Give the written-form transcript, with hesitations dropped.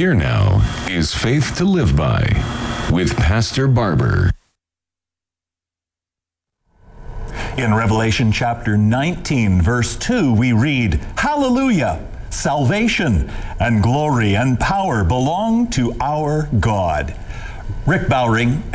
Here now is Faith to Live By with Pastor Barber. In Revelation chapter 19, verse 2, we read, "Hallelujah! Salvation and glory and power belong to our God." Rick Bowring